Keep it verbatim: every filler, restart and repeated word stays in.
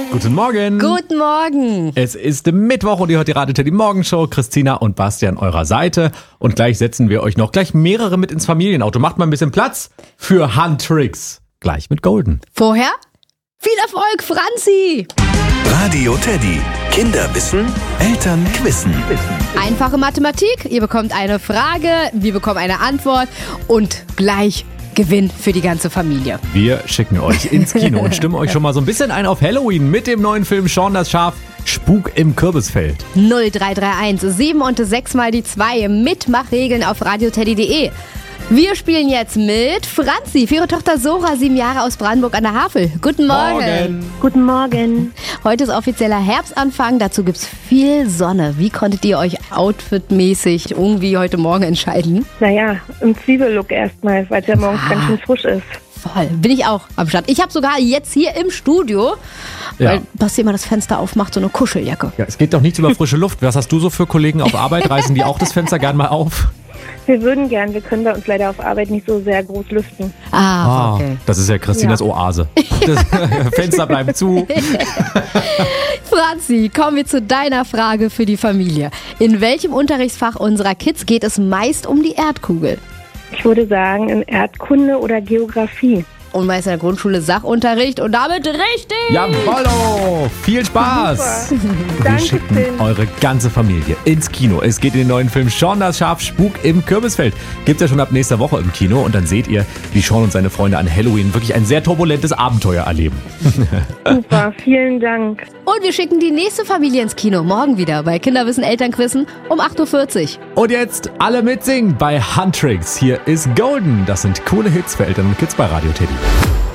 Guten Morgen. Guten Morgen. Es ist Mittwoch und ihr hört die Radio Teddy Morgenshow. Christina und Bastian eurer Seite. Und gleich setzen wir euch noch gleich mehrere mit ins Familienauto. Macht mal ein bisschen Platz für Handtricks. Gleich mit Golden. Vorher viel Erfolg, Franzi. Radio Teddy. Kinderwissen, Eltern quissen. Einfache Mathematik. Ihr bekommt eine Frage, wir bekommen eine Antwort und gleich Gewinn für die ganze Familie. Wir schicken euch ins Kino und stimmen euch schon mal so ein bisschen ein auf Halloween mit dem neuen Film Shaun das Schaf. Spuk im Kürbisfeld. null drei drei eins sieben und sechs mal die zwei. Mitmachregeln auf radioteddy punkt de. Wir spielen jetzt mit Franzi für ihre Tochter Sora, sieben Jahre aus Brandenburg an der Havel. Guten Morgen. Morgen. Guten Morgen. Heute ist offizieller Herbstanfang, dazu gibt's viel Sonne. Wie konntet ihr euch outfitmäßig irgendwie heute Morgen entscheiden? Naja, im Zwiebellook erstmal, weil es ja morgens Ah. ganz schön frisch ist. Voll, bin ich auch am Start. Ich habe sogar jetzt hier im Studio, Ja. weil Basti immer das Fenster aufmacht, so eine Kuscheljacke. Ja, es geht doch nichts über frische Luft. Was hast du so für Kollegen auf Arbeit? Reißen die auch das Fenster gern mal auf? Wir würden gern, wir können bei uns leider auf Arbeit nicht so sehr groß lüften. Ah, okay. Das ist ja Christinas Ja. Oase. Das Fenster bleiben zu. Franzi, kommen wir zu deiner Frage für die Familie. In welchem Unterrichtsfach unserer Kids geht es meist um die Erdkugel? Ich würde sagen, in Erdkunde oder Geografie. Und meist in der Grundschule Sachunterricht und damit richtig! Jawollo! Viel Spaß! Wir Dankeschön. schicken eure ganze Familie ins Kino. Es geht in den neuen Film Shaun das Schaf, Spuk im Kürbisfeld. Gibt's ja schon ab nächster Woche im Kino und dann seht ihr, wie Shaun und seine Freunde an Halloween wirklich ein sehr turbulentes Abenteuer erleben. Super, vielen Dank. Und wir schicken die nächste Familie ins Kino. Morgen wieder bei Kinderwissen Elternquissen um acht Uhr vierzig. Und jetzt alle mitsingen bei Handtricks. Hier ist Golden. Das sind coole Hits für Eltern und Kids bei Radio Teddy.